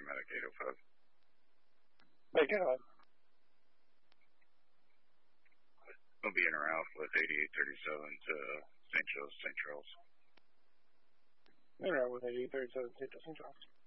paramedic 805. Make it on. I'll be in or out with 8837 to St. Charles. In or out with 8837 to St. Charles.